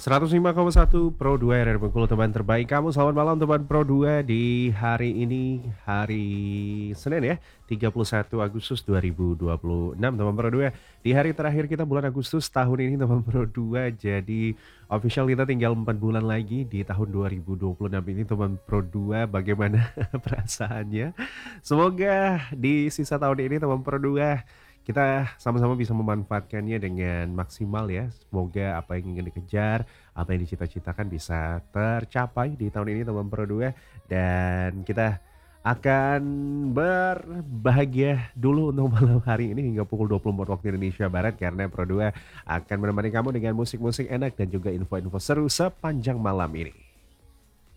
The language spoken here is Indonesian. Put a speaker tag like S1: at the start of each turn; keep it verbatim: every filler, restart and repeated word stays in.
S1: seratus lima koma satu Pro dua R R Bengkulu, teman terbaik kamu. Selamat malam teman Pro dua di hari ini, hari Senin ya, tiga puluh satu Agustus dua ribu dua puluh enam teman Pro dua. Di hari terakhir kita bulan Agustus tahun ini teman Pro dua. Jadi official kita tinggal empat bulan lagi di tahun dua ribu dua puluh enam ini teman Pro dua. Bagaimana perasaannya? Semoga di sisa tahun ini teman Pro dua kita sama-sama bisa memanfaatkannya dengan maksimal ya. Semoga apa yang ingin dikejar, apa yang dicita-citakan bisa tercapai di tahun ini teman Pro dua. Dan kita akan berbahagia dulu untuk malam hari ini hingga pukul dua puluh empat waktu Indonesia Barat, karena Pro dua akan menemani kamu dengan musik-musik enak dan juga info-info seru sepanjang malam ini.